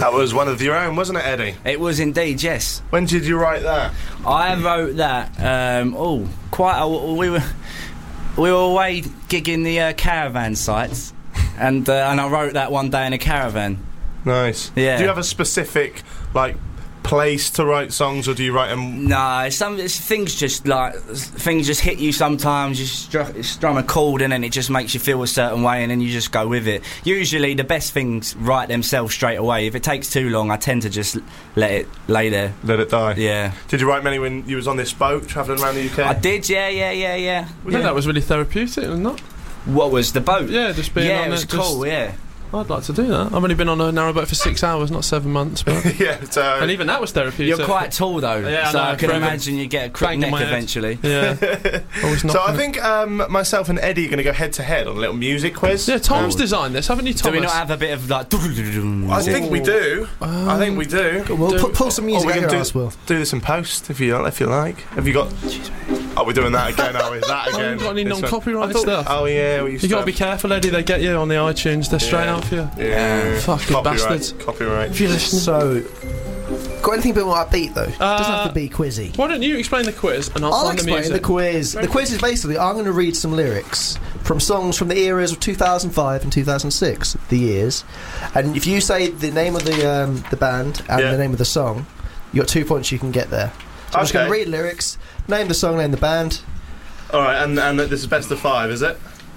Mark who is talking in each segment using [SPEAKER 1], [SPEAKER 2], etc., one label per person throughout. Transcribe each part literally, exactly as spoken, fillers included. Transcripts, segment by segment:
[SPEAKER 1] That was one of your own, wasn't it, Eddie?
[SPEAKER 2] It was indeed, yes.
[SPEAKER 1] When did you write that?
[SPEAKER 2] I wrote that. Um, oh, quite. A, we were we were away gigging the uh, caravan sites, and uh, and I wrote that one day in a caravan.
[SPEAKER 1] Nice.
[SPEAKER 2] Yeah.
[SPEAKER 1] Do you have a specific like place to write songs, or do you write them?
[SPEAKER 2] No, some it's, things just like things just hit you sometimes. You strum, strum a chord and then it just makes you feel a certain way, and then you just go with it. Usually, the best things write themselves straight away. If it takes too long, I tend to just let it lay there.
[SPEAKER 1] Let it die.
[SPEAKER 2] Yeah.
[SPEAKER 1] Did you write many when you was on this boat travelling around the U K?
[SPEAKER 2] I did. Yeah, yeah, yeah, yeah.
[SPEAKER 3] I think
[SPEAKER 2] yeah.
[SPEAKER 3] that was really therapeutic, wasn't it?
[SPEAKER 2] What was the boat?
[SPEAKER 3] Yeah, just being
[SPEAKER 2] yeah,
[SPEAKER 3] on
[SPEAKER 2] it was
[SPEAKER 3] it.
[SPEAKER 2] cool.
[SPEAKER 3] Just,
[SPEAKER 2] yeah.
[SPEAKER 3] I'd like to do that. I've only been on a narrowboat for six hours, not seven months. But
[SPEAKER 1] yeah, so
[SPEAKER 3] and even that was therapeutic.
[SPEAKER 2] You're quite tall though,
[SPEAKER 3] yeah,
[SPEAKER 2] so
[SPEAKER 3] I, know,
[SPEAKER 2] I can
[SPEAKER 3] forever.
[SPEAKER 2] imagine you get a quick neck eventually.
[SPEAKER 3] Yeah. Always
[SPEAKER 1] so I think um, myself and Eddie are going to go head to head on a little music quiz.
[SPEAKER 3] Yeah, Tom's
[SPEAKER 1] um,
[SPEAKER 3] designed this, haven't you, Thomas?
[SPEAKER 2] Do we not have a bit of like?
[SPEAKER 1] I think we do. Um, I think we do.
[SPEAKER 4] We'll put, pull some music
[SPEAKER 1] oh, we
[SPEAKER 4] out
[SPEAKER 1] can
[SPEAKER 4] your
[SPEAKER 1] do,
[SPEAKER 4] ass, Will.
[SPEAKER 1] do this in post if you if you like. Have you got? Oh, we're doing that again. Are we? That again?
[SPEAKER 3] Oh, you got any
[SPEAKER 1] This one.
[SPEAKER 3] non-copyrighted
[SPEAKER 1] I thought-
[SPEAKER 3] stuff?
[SPEAKER 1] Oh yeah, we used
[SPEAKER 3] You
[SPEAKER 1] to
[SPEAKER 3] got to be
[SPEAKER 1] have-
[SPEAKER 3] careful, Eddie. They get you on the iTunes. They're straight
[SPEAKER 1] Yeah.
[SPEAKER 3] out for you.
[SPEAKER 1] Yeah,
[SPEAKER 3] Fucking
[SPEAKER 1] copyright,
[SPEAKER 3] bastards.
[SPEAKER 1] Copyright.
[SPEAKER 3] If you listen.
[SPEAKER 4] So, got anything a bit more upbeat though?
[SPEAKER 3] Uh,
[SPEAKER 4] Doesn't have to be quizzy.
[SPEAKER 3] Why don't you explain the quiz and I'll,
[SPEAKER 4] I'll
[SPEAKER 3] find the
[SPEAKER 4] explain
[SPEAKER 3] music.
[SPEAKER 4] the quiz. The quiz is basically I'm going to read some lyrics from songs from the eras of two thousand five and two thousand six, the years, and if you say the name of the um, the band and
[SPEAKER 1] Yeah.
[SPEAKER 4] the name of the song, you got two points you can get there. So I'm just going to
[SPEAKER 1] Okay.
[SPEAKER 4] read lyrics, name the song, name the band.
[SPEAKER 1] All right, and and this is best of five, is it?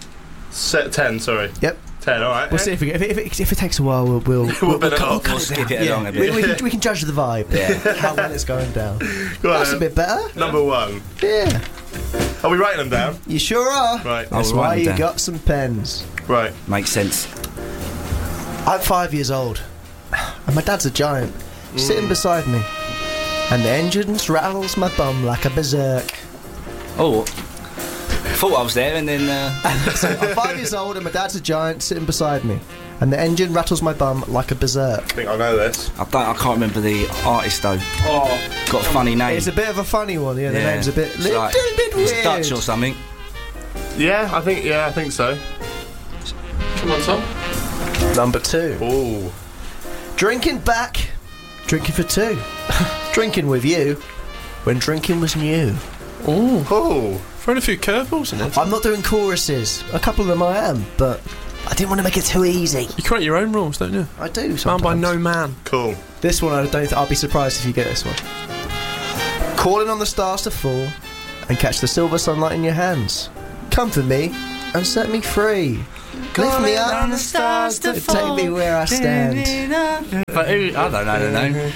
[SPEAKER 1] Set ten, sorry.
[SPEAKER 4] Yep.
[SPEAKER 1] Ten. All right.
[SPEAKER 4] We'll see if, we, if, it, if, it, if it takes a while, we'll we'll,
[SPEAKER 1] We'll
[SPEAKER 4] we'll,
[SPEAKER 1] bit it
[SPEAKER 4] cut-
[SPEAKER 1] off.
[SPEAKER 4] cut
[SPEAKER 2] We'll
[SPEAKER 4] it
[SPEAKER 2] skip
[SPEAKER 4] down.
[SPEAKER 2] it along a bit.
[SPEAKER 4] We, we, can, we can judge the vibe.
[SPEAKER 2] Yeah.
[SPEAKER 4] How well it's going down.
[SPEAKER 1] Go on,
[SPEAKER 4] That's a
[SPEAKER 1] then.
[SPEAKER 4] bit better.
[SPEAKER 1] Number one.
[SPEAKER 4] Yeah.
[SPEAKER 1] Are we writing them down?
[SPEAKER 4] You sure are.
[SPEAKER 1] Right.
[SPEAKER 4] That's
[SPEAKER 2] I'll write
[SPEAKER 4] why
[SPEAKER 2] them
[SPEAKER 4] you
[SPEAKER 2] down.
[SPEAKER 4] got some pens.
[SPEAKER 1] Right.
[SPEAKER 2] Makes sense.
[SPEAKER 4] I'm five years old, and my dad's a giant, sitting beside me, and the engines rattles my bum like a berserk.
[SPEAKER 2] Oh, thought I was there, and then. Uh,
[SPEAKER 4] So I'm five years old, and my dad's a giant, sitting beside me, and the engine rattles my bum like a berserk.
[SPEAKER 1] I think I know this.
[SPEAKER 2] I don't. I can't remember the artist though.
[SPEAKER 1] Oh.
[SPEAKER 2] Got a funny name.
[SPEAKER 4] It's a bit of a funny one, yeah. The
[SPEAKER 2] Yeah.
[SPEAKER 4] name's a bit,
[SPEAKER 2] It's
[SPEAKER 4] little
[SPEAKER 2] like-
[SPEAKER 4] bit weird.
[SPEAKER 2] It's Dutch or something.
[SPEAKER 1] Yeah, I think. Yeah, I think so.
[SPEAKER 3] Come on, Tom.
[SPEAKER 4] Number two.
[SPEAKER 1] Ooh.
[SPEAKER 4] Drinking back, drinking for two, drinking with you, when drinking was new.
[SPEAKER 3] Ooh.
[SPEAKER 1] Oh.
[SPEAKER 3] Throwing a few curveballs in it.
[SPEAKER 4] I'm not doing choruses. A couple of them I am, but I didn't want to make it too easy.
[SPEAKER 3] You create your own rules, don't you?
[SPEAKER 4] I do
[SPEAKER 3] Man
[SPEAKER 4] sometimes.
[SPEAKER 3] by no man.
[SPEAKER 1] Cool.
[SPEAKER 4] This one I don't think I'll be surprised if you get this one. Calling on the stars to fall and catch the silver sunlight in your hands. Comfort me and set me free. Lift me up
[SPEAKER 2] on the stars to
[SPEAKER 4] and take me where I stand.
[SPEAKER 2] But who? I don't know the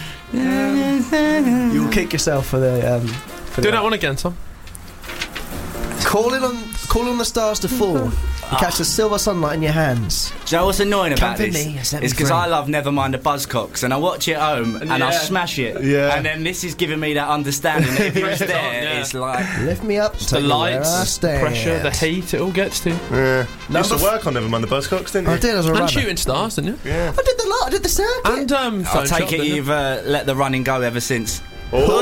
[SPEAKER 2] name.
[SPEAKER 4] You'll kick yourself for the um for
[SPEAKER 3] Do
[SPEAKER 4] the
[SPEAKER 3] that one again, Tom.
[SPEAKER 4] Calling on calling on the stars to fall and catch the silver sunlight in your hands.
[SPEAKER 2] Do you know what's annoying about
[SPEAKER 4] Comfort
[SPEAKER 2] this?
[SPEAKER 4] me and set me
[SPEAKER 2] It's because
[SPEAKER 4] free.
[SPEAKER 2] I love Nevermind the Buzzcocks, and I watch it home and I
[SPEAKER 3] Yeah.
[SPEAKER 2] smash it.
[SPEAKER 1] Yeah.
[SPEAKER 2] And then this is giving me that understanding that if it's there,
[SPEAKER 3] Yeah.
[SPEAKER 2] it's like.
[SPEAKER 4] Lift me up,
[SPEAKER 3] The
[SPEAKER 4] take me where
[SPEAKER 3] lights,
[SPEAKER 4] I
[SPEAKER 3] the
[SPEAKER 4] stand.
[SPEAKER 3] pressure, the heat, it all gets to you.
[SPEAKER 1] Yeah. You used to
[SPEAKER 4] Number
[SPEAKER 1] work on Nevermind the Buzzcocks, didn't you?
[SPEAKER 4] I did as a
[SPEAKER 3] And
[SPEAKER 4] runner.
[SPEAKER 3] shooting stars, didn't you?
[SPEAKER 1] Yeah.
[SPEAKER 4] I did the lot. I did the circuit.
[SPEAKER 3] And um,
[SPEAKER 2] I'll
[SPEAKER 3] phone
[SPEAKER 2] take
[SPEAKER 3] shop,
[SPEAKER 2] it
[SPEAKER 3] didn't you?
[SPEAKER 2] you've uh, let the running go ever since.
[SPEAKER 1] Oh.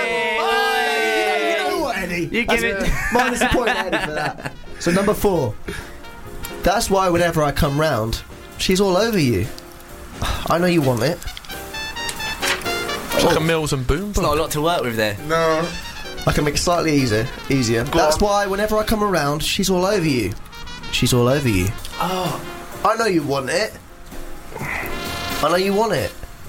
[SPEAKER 4] You know what, Eddie?
[SPEAKER 2] You
[SPEAKER 4] That's
[SPEAKER 2] give it-
[SPEAKER 4] a- minus a point, Eddie, for that. So number four. That's why whenever I come round, she's all over you. I know you want it.
[SPEAKER 3] It's like a Mills and Boom.
[SPEAKER 2] It's not a lot to work with there.
[SPEAKER 1] No.
[SPEAKER 4] I can make it slightly easier. Easier. That's
[SPEAKER 1] on.
[SPEAKER 4] why whenever I come around, she's all over you. She's all over you.
[SPEAKER 2] Oh.
[SPEAKER 4] I know you want it. I know you want it.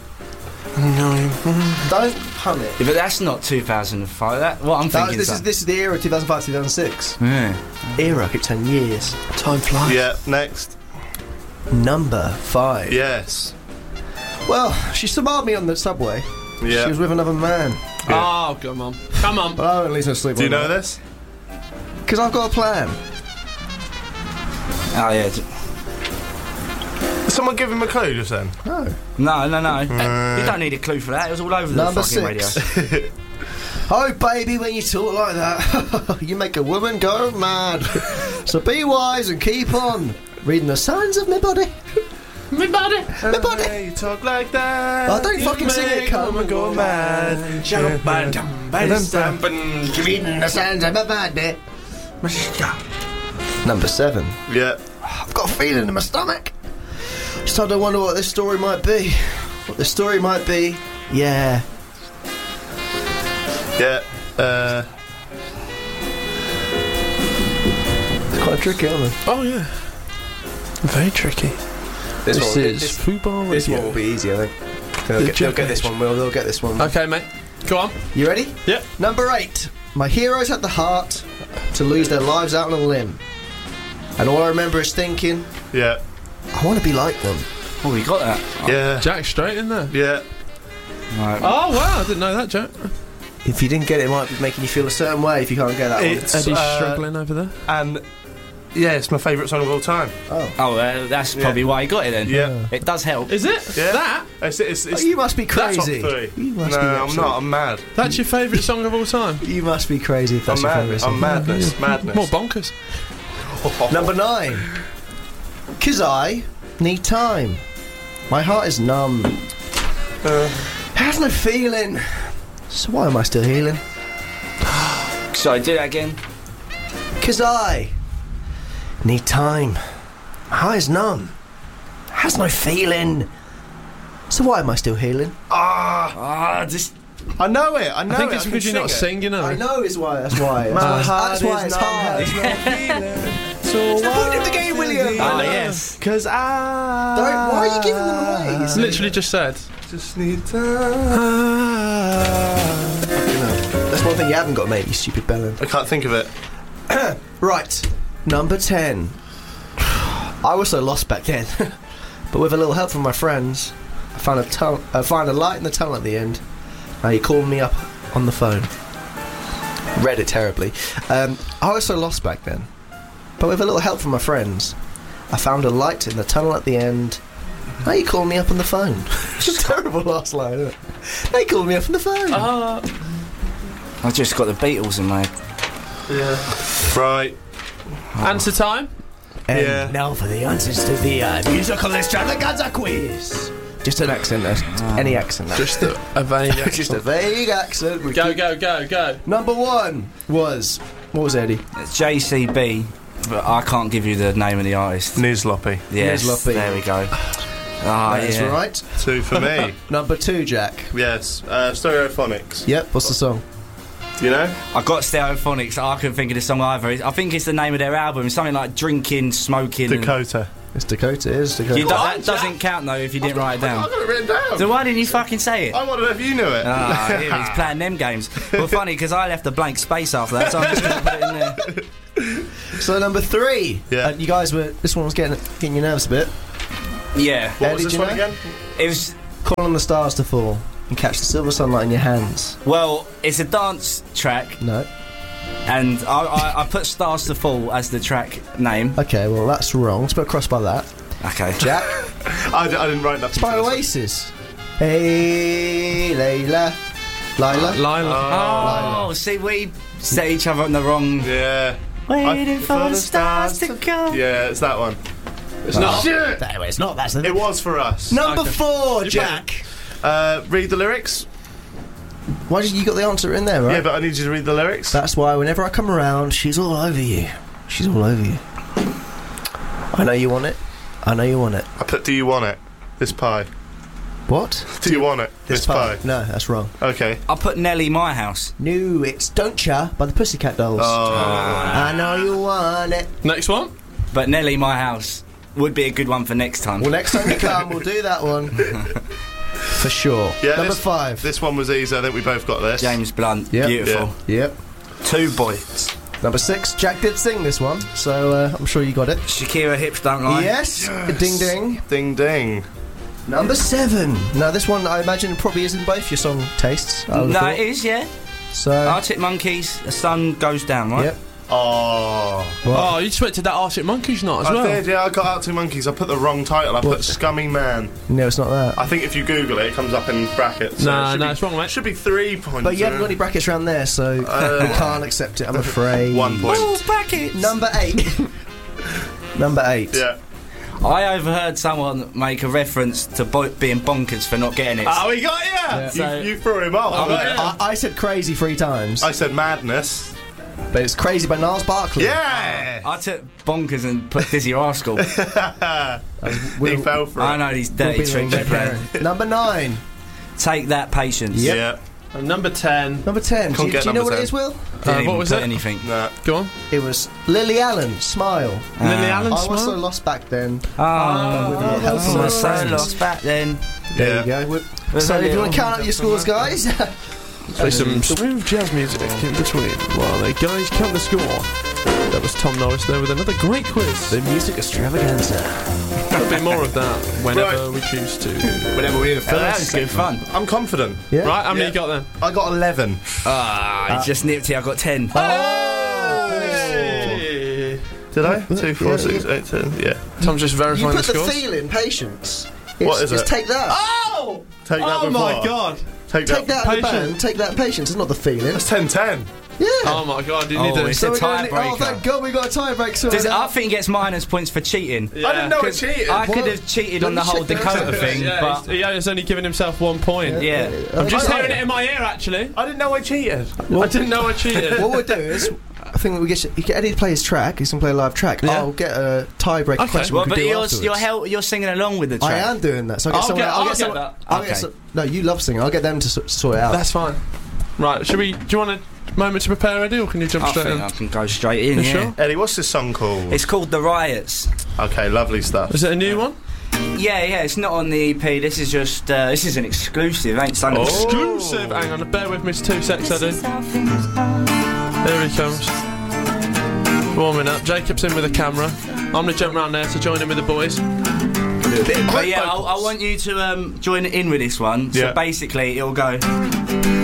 [SPEAKER 4] Don't hum it.
[SPEAKER 2] Yeah, but that's not two thousand five. That what I'm
[SPEAKER 4] That,
[SPEAKER 2] thinking.
[SPEAKER 4] this is this is the era two thousand five two thousand six.
[SPEAKER 2] Yeah.
[SPEAKER 4] Era keep ten years.
[SPEAKER 3] Time flies.
[SPEAKER 1] Yeah. Next.
[SPEAKER 4] Number five.
[SPEAKER 1] Yes.
[SPEAKER 4] Well, she smiled me on the subway.
[SPEAKER 1] Yeah.
[SPEAKER 4] She was with another man.
[SPEAKER 3] Oh, come on. Come on.
[SPEAKER 4] Well, I won't lose no sleep.
[SPEAKER 1] Do you know this?
[SPEAKER 4] Because I've got a plan.
[SPEAKER 2] Oh yeah.
[SPEAKER 1] Did someone give him a clue just then?
[SPEAKER 4] No.
[SPEAKER 2] No, no, no. You don't need a clue for that. It was all over the
[SPEAKER 4] Number
[SPEAKER 2] fucking
[SPEAKER 4] six.
[SPEAKER 2] radio.
[SPEAKER 4] Oh, baby, when you talk like that, you make a woman go mad. So be wise and keep on reading the signs of my body.
[SPEAKER 3] Me body.
[SPEAKER 4] My body.
[SPEAKER 1] Hey, you talk like that.
[SPEAKER 4] Oh, don't fucking sing it, come and go mad. Reading the signs of my body. Number seven.
[SPEAKER 1] Yeah.
[SPEAKER 4] I've got a feeling in my stomach. Starting to wonder what this story might be. what the story might be? Yeah.
[SPEAKER 1] Yeah. Uh,
[SPEAKER 4] It's quite tricky, aren't they?
[SPEAKER 3] Oh yeah. Very tricky.
[SPEAKER 4] This,
[SPEAKER 3] This
[SPEAKER 4] one,
[SPEAKER 3] is
[SPEAKER 4] this,
[SPEAKER 3] Fubar
[SPEAKER 4] this one
[SPEAKER 3] Radio.
[SPEAKER 4] will be easy, I think. They'll
[SPEAKER 3] The
[SPEAKER 4] get, they'll get this
[SPEAKER 3] Jet
[SPEAKER 4] one, Will. They'll get this one.
[SPEAKER 3] Okay, mate. Go on.
[SPEAKER 4] You ready?
[SPEAKER 3] Yep.
[SPEAKER 4] Number eight. My heroes had the heart to lose their lives out on a limb. And all I remember is thinking,
[SPEAKER 1] yeah.
[SPEAKER 4] I want to be like them.
[SPEAKER 2] Oh, we got that.
[SPEAKER 1] Yeah.
[SPEAKER 3] Jack straight in there.
[SPEAKER 1] Yeah.
[SPEAKER 2] Right.
[SPEAKER 3] Oh wow, I didn't know that, Jack.
[SPEAKER 4] If you didn't get it, it might be making you feel a certain way if you can't get that
[SPEAKER 1] It's
[SPEAKER 3] Eddie's
[SPEAKER 1] uh,
[SPEAKER 3] struggling over there.
[SPEAKER 1] And yeah, it's my favourite song of all time.
[SPEAKER 4] one. Oh.
[SPEAKER 2] Oh, uh, that's
[SPEAKER 1] Yeah.
[SPEAKER 2] probably why he got it then.
[SPEAKER 1] Yeah.
[SPEAKER 2] It does help.
[SPEAKER 3] Is it?
[SPEAKER 1] Yeah.
[SPEAKER 3] That?
[SPEAKER 1] It's, it's, it's
[SPEAKER 4] Oh, you must be
[SPEAKER 1] that's
[SPEAKER 4] crazy.
[SPEAKER 1] Top three.
[SPEAKER 4] You must
[SPEAKER 1] no,
[SPEAKER 4] be
[SPEAKER 1] I'm
[SPEAKER 4] absolute-
[SPEAKER 1] not. I'm mad.
[SPEAKER 3] That's your favourite song of all time?
[SPEAKER 4] You must be crazy if that's
[SPEAKER 1] I'm
[SPEAKER 4] your
[SPEAKER 1] mad.
[SPEAKER 4] favourite
[SPEAKER 1] I'm
[SPEAKER 4] song.
[SPEAKER 1] madness. Madness.
[SPEAKER 3] More bonkers.
[SPEAKER 4] Number nine. Cause I need time. My heart is numb.
[SPEAKER 1] Uh,
[SPEAKER 4] Has no feeling. So why am I still healing?
[SPEAKER 2] Sorry, do that again.
[SPEAKER 4] Cause I need time. My heart is numb. Has no feeling. So why am I still healing?
[SPEAKER 1] ah,
[SPEAKER 2] Ah, just.
[SPEAKER 1] I know it. I know
[SPEAKER 3] I think
[SPEAKER 1] it.
[SPEAKER 3] it's
[SPEAKER 1] can
[SPEAKER 3] because you're not
[SPEAKER 1] sing
[SPEAKER 3] singing, are
[SPEAKER 4] I
[SPEAKER 3] you?
[SPEAKER 4] know is why. That's why. That's
[SPEAKER 1] My
[SPEAKER 4] why,
[SPEAKER 1] heart
[SPEAKER 4] that's why
[SPEAKER 1] is
[SPEAKER 4] it's
[SPEAKER 1] numb,
[SPEAKER 4] hard.
[SPEAKER 1] has no feeling. So
[SPEAKER 4] It's the point of the game, William.
[SPEAKER 2] Ah, yes.
[SPEAKER 1] Cause I
[SPEAKER 4] Don't, why are you giving them away?
[SPEAKER 3] It's literally just said.
[SPEAKER 1] just need time.
[SPEAKER 4] You know, that's one thing you haven't got, mate. You stupid bellend.
[SPEAKER 1] I can't think of it.
[SPEAKER 4] Right, number ten. I was so lost back then, but with a little help from my friends, I found a tunnel. I found a light in the tunnel at the end. Now he called me up on the phone. Read it terribly. Um, I was so lost back then, but with a little help from my friends, I found a light in the tunnel at the end. Now you called me up on the phone. It's a terrible last line, isn't it? They called me up on the phone.
[SPEAKER 3] Uh,
[SPEAKER 2] I just got the Beatles in my head.
[SPEAKER 1] Yeah. Right.
[SPEAKER 3] answer time?
[SPEAKER 4] And
[SPEAKER 1] Yeah.
[SPEAKER 4] now for the answers to the uh, musical extravaganza quiz. Just an accent, there. Any accent. There.
[SPEAKER 3] Just a, a vague
[SPEAKER 4] Just a vague accent. We
[SPEAKER 3] Go,
[SPEAKER 4] keep-
[SPEAKER 3] go, go, go.
[SPEAKER 4] Number one was what was Eddie?
[SPEAKER 2] It's J C B, but I can't give you the name of the artist.
[SPEAKER 1] Newsloppy.
[SPEAKER 2] Yes,
[SPEAKER 4] Newsloppy.
[SPEAKER 2] there we go. Ah,
[SPEAKER 4] That's
[SPEAKER 2] yeah.
[SPEAKER 4] right.
[SPEAKER 1] Two for me.
[SPEAKER 4] Number two, Jack.
[SPEAKER 1] Yes. Uh, Stereophonics.
[SPEAKER 4] Yep. What's the song?
[SPEAKER 1] Do you know?
[SPEAKER 2] I got Stereophonics. I couldn't think of the song either. I think it's the name of their album. Something like drinking, smoking. and-
[SPEAKER 1] Dakota.
[SPEAKER 4] It's Dakota. It is Dakota.
[SPEAKER 2] You do- that doesn't count though if you didn't write it
[SPEAKER 1] I've
[SPEAKER 2] down.
[SPEAKER 1] got it written down.
[SPEAKER 2] So why didn't you fucking say it?
[SPEAKER 1] I wondered if you knew it.
[SPEAKER 2] Ah, here he's playing them games. Well, funny because I left a blank space after that, so I'm just going to put it in there.
[SPEAKER 4] So number three.
[SPEAKER 1] Yeah.
[SPEAKER 4] Uh, you guys were. This one was getting getting your nerves a bit.
[SPEAKER 2] Yeah,
[SPEAKER 1] What
[SPEAKER 4] Eddie,
[SPEAKER 1] was this
[SPEAKER 4] do you
[SPEAKER 1] one
[SPEAKER 4] know?
[SPEAKER 1] again?
[SPEAKER 2] it was.
[SPEAKER 4] Call on the stars to fall and catch the silver sunlight in your hands.
[SPEAKER 2] Well, it's a dance track,
[SPEAKER 4] No.
[SPEAKER 2] and I, I, I put "Stars to Fall" as the track name.
[SPEAKER 4] Okay. Well, that's wrong. Let's put a cross by that.
[SPEAKER 2] Okay.
[SPEAKER 4] Jack.
[SPEAKER 1] I, d- I didn't write nothing.
[SPEAKER 4] It's by
[SPEAKER 1] for this one.
[SPEAKER 4] Oasis. Hey, Layla. Lila.
[SPEAKER 3] Lila.
[SPEAKER 2] Oh, see, we set each other on the wrong.
[SPEAKER 1] Yeah.
[SPEAKER 2] Waiting
[SPEAKER 1] I-
[SPEAKER 2] for the stars to come.
[SPEAKER 1] Yeah, it's that one.
[SPEAKER 3] It's not.
[SPEAKER 1] Shit!
[SPEAKER 4] Anyway, it's not. That's the
[SPEAKER 1] It was for us.
[SPEAKER 4] number
[SPEAKER 3] Okay.
[SPEAKER 4] four,
[SPEAKER 3] You
[SPEAKER 4] Jack.
[SPEAKER 1] Uh, read the lyrics.
[SPEAKER 4] Why did you got the answer in there, right?
[SPEAKER 1] Yeah, but I need you to read the lyrics.
[SPEAKER 4] That's why whenever I come around, she's all over you. She's all over you. I know you want it. I know you want it.
[SPEAKER 1] I put, do you want it? This pie.
[SPEAKER 4] What?
[SPEAKER 1] Do you want it? This, pie.
[SPEAKER 4] No, that's wrong.
[SPEAKER 1] Okay.
[SPEAKER 2] I put Nelly My House.
[SPEAKER 4] No, it's Don't Ya by the Pussycat Dolls.
[SPEAKER 1] Oh.
[SPEAKER 4] I know you want it.
[SPEAKER 3] Next one?
[SPEAKER 2] But Nelly My House would be a good one for next time.
[SPEAKER 4] Well, next time you come, we'll do that one. For sure.
[SPEAKER 1] Yeah,
[SPEAKER 4] Number
[SPEAKER 1] this-
[SPEAKER 4] five.
[SPEAKER 1] This one was easy. I think we both got this.
[SPEAKER 2] James Blunt.
[SPEAKER 4] Yep.
[SPEAKER 2] Beautiful.
[SPEAKER 4] Yep.
[SPEAKER 2] Two boys.
[SPEAKER 4] Number six. Jack did sing this one, so uh, I'm sure you got it.
[SPEAKER 2] Shakira Hips Don't Lie.
[SPEAKER 4] Yes. Ding ding.
[SPEAKER 1] Ding ding.
[SPEAKER 4] Number seven. Now this one I imagine probably is in both your song tastes. I would have
[SPEAKER 2] No,
[SPEAKER 4] thought.
[SPEAKER 2] it is, yeah.
[SPEAKER 4] So.
[SPEAKER 2] Arctic Monkeys, The Sun Goes Down, right?
[SPEAKER 4] Yep.
[SPEAKER 1] Oh.
[SPEAKER 4] What?
[SPEAKER 3] Oh, you expected that Arctic Monkeys not as
[SPEAKER 1] I
[SPEAKER 3] well.
[SPEAKER 1] did, yeah, I got out two monkeys. I put the wrong title. I
[SPEAKER 4] What?
[SPEAKER 1] put Scummy Man.
[SPEAKER 4] No, it's not that.
[SPEAKER 1] I think if you Google it, it comes up in brackets. so
[SPEAKER 3] Nah,
[SPEAKER 1] it should
[SPEAKER 3] no,
[SPEAKER 1] be-
[SPEAKER 3] it's wrong, mate.
[SPEAKER 1] Should be three points.
[SPEAKER 4] But you haven't got any brackets around there, so
[SPEAKER 1] Uh,
[SPEAKER 4] we can't accept it. I'm afraid.
[SPEAKER 1] One point.
[SPEAKER 2] Oh, brackets!
[SPEAKER 4] Number eight. Number eight.
[SPEAKER 1] Yeah.
[SPEAKER 2] I overheard someone make a reference to bo- being bonkers for not getting it.
[SPEAKER 1] Oh, we got you!
[SPEAKER 4] Yeah.
[SPEAKER 1] You,
[SPEAKER 2] So-
[SPEAKER 1] you threw him off.
[SPEAKER 3] Oh,
[SPEAKER 1] I,
[SPEAKER 3] yeah.
[SPEAKER 4] I, I said crazy three times.
[SPEAKER 1] I said madness.
[SPEAKER 4] But it's Crazy by Niles Barkley.
[SPEAKER 1] Yeah!
[SPEAKER 2] I took Bonkers and put Dizzy Rascal.
[SPEAKER 1] He fell for it.
[SPEAKER 2] I know these dirty
[SPEAKER 4] We'll be
[SPEAKER 2] tricks you're
[SPEAKER 4] there.
[SPEAKER 2] playing.
[SPEAKER 4] Number nine.
[SPEAKER 2] Take That, Patience.
[SPEAKER 4] Yep.
[SPEAKER 1] Yeah.
[SPEAKER 3] And number ten.
[SPEAKER 4] Number ten. Do
[SPEAKER 1] Can't
[SPEAKER 4] you,
[SPEAKER 1] get
[SPEAKER 4] do you know
[SPEAKER 1] number
[SPEAKER 4] what it
[SPEAKER 1] ten.
[SPEAKER 4] is, Will?
[SPEAKER 2] Didn't
[SPEAKER 3] Uh,
[SPEAKER 2] even
[SPEAKER 3] what was
[SPEAKER 2] put
[SPEAKER 3] it?
[SPEAKER 2] anything.
[SPEAKER 1] Nah.
[SPEAKER 3] Go on.
[SPEAKER 4] It was Lily Allen, Smile.
[SPEAKER 3] Lily
[SPEAKER 2] Ah.
[SPEAKER 3] Allen
[SPEAKER 4] I was so
[SPEAKER 3] Smile.
[SPEAKER 4] lost back then.
[SPEAKER 2] Oh,
[SPEAKER 4] with the help
[SPEAKER 2] I
[SPEAKER 4] from my
[SPEAKER 2] was so
[SPEAKER 4] friends.
[SPEAKER 2] lost back then.
[SPEAKER 4] There
[SPEAKER 1] Yeah.
[SPEAKER 4] you go. We-
[SPEAKER 2] Was
[SPEAKER 4] So
[SPEAKER 2] that
[SPEAKER 4] if you
[SPEAKER 2] it?
[SPEAKER 4] want to count up your scores, guys.
[SPEAKER 3] Play some smooth jazz music in between while the guys count the score. That was Tom Norris there with another great quiz.
[SPEAKER 4] The music extravaganza.
[SPEAKER 3] There'll be more of that whenever
[SPEAKER 1] Right.
[SPEAKER 3] we choose to.
[SPEAKER 1] Whenever we need a
[SPEAKER 2] Oh,
[SPEAKER 1] film.
[SPEAKER 2] that's good fun.
[SPEAKER 1] I'm confident.
[SPEAKER 4] Yeah.
[SPEAKER 3] Right, how many
[SPEAKER 1] Yeah.
[SPEAKER 3] you got then?
[SPEAKER 1] I got eleven.
[SPEAKER 2] Ah, you just nipped it. I got ten.
[SPEAKER 3] Hey!
[SPEAKER 1] Did I? Two, four,
[SPEAKER 4] Yeah,
[SPEAKER 1] six, eight, ten. Yeah.
[SPEAKER 3] Tom's just
[SPEAKER 4] You
[SPEAKER 3] verifying
[SPEAKER 4] put
[SPEAKER 3] the
[SPEAKER 4] the
[SPEAKER 3] scores.
[SPEAKER 4] feel in patience. It's,
[SPEAKER 1] What is
[SPEAKER 4] it's
[SPEAKER 1] it?
[SPEAKER 4] Take That.
[SPEAKER 3] Oh!
[SPEAKER 1] Take that
[SPEAKER 3] Oh my
[SPEAKER 1] before.
[SPEAKER 3] god!
[SPEAKER 1] Take,
[SPEAKER 4] Take
[SPEAKER 1] that.
[SPEAKER 4] That at the
[SPEAKER 3] Patience.
[SPEAKER 4] band. Take That Patience. It's not the feeling.
[SPEAKER 1] That's ten ten.
[SPEAKER 4] Yeah.
[SPEAKER 3] Oh my god, you
[SPEAKER 2] Oh,
[SPEAKER 3] need to.
[SPEAKER 2] it's
[SPEAKER 4] So
[SPEAKER 2] a
[SPEAKER 4] we're gonna-
[SPEAKER 2] tiebreaker.
[SPEAKER 4] Oh, thank God we got a tiebreak. So
[SPEAKER 2] Does, I think he gets minus points for cheating.
[SPEAKER 3] Yeah.
[SPEAKER 1] I didn't know I
[SPEAKER 2] 'Cause
[SPEAKER 1] cheated.
[SPEAKER 2] I could
[SPEAKER 4] What?
[SPEAKER 2] have cheated
[SPEAKER 4] Let
[SPEAKER 2] on
[SPEAKER 4] me
[SPEAKER 2] the whole
[SPEAKER 4] check the
[SPEAKER 2] Dakota
[SPEAKER 4] results.
[SPEAKER 2] thing,
[SPEAKER 3] Yeah,
[SPEAKER 2] but
[SPEAKER 3] he's, he has only given himself one point.
[SPEAKER 2] yeah.
[SPEAKER 3] I'm just
[SPEAKER 1] I-
[SPEAKER 3] hearing it in my ear, actually.
[SPEAKER 1] I didn't know I cheated.
[SPEAKER 3] I didn't know I cheated.
[SPEAKER 4] what we'll do is, I think we get you get Eddie to play his track. He's gonna play a live track.
[SPEAKER 3] Yeah.
[SPEAKER 4] I'll get a tiebreak
[SPEAKER 3] Okay.
[SPEAKER 4] question.
[SPEAKER 2] Well,
[SPEAKER 4] we
[SPEAKER 2] but
[SPEAKER 4] can do
[SPEAKER 2] you're
[SPEAKER 4] afterwards.
[SPEAKER 2] you're, hel- you're singing along with the track.
[SPEAKER 4] I am doing that. So I'll get
[SPEAKER 3] I'll
[SPEAKER 4] someone.
[SPEAKER 3] get-
[SPEAKER 4] I'll
[SPEAKER 3] I'll
[SPEAKER 4] get
[SPEAKER 3] get
[SPEAKER 4] someone.
[SPEAKER 3] that.
[SPEAKER 4] I'll
[SPEAKER 2] Okay.
[SPEAKER 4] get so, no, you love singing. I'll get them to s- sort it out.
[SPEAKER 3] That's fine. Right, should we? Do you want a moment to prepare, Eddie, or can you jump
[SPEAKER 2] I
[SPEAKER 3] straight
[SPEAKER 2] think
[SPEAKER 3] in?
[SPEAKER 2] I can go straight in.
[SPEAKER 3] You
[SPEAKER 2] Yeah.
[SPEAKER 3] sure?
[SPEAKER 1] Eddie, what's this song called?
[SPEAKER 2] It's called The Riots.
[SPEAKER 1] Okay, lovely stuff.
[SPEAKER 3] Is it a new one?
[SPEAKER 2] Yeah, yeah. It's not on the E P. This is just uh, this is an exclusive. Ain't something.
[SPEAKER 1] Oh.
[SPEAKER 3] Exclusive. Hang on, bear with me. It's two secs, Eddie. There he comes. Warming up. Jacob's in with the camera. I'm gonna jump round there to join in with the boys.
[SPEAKER 2] But yeah, I, I want you to um, join in with this one. So
[SPEAKER 1] Yeah.
[SPEAKER 2] basically, it'll go.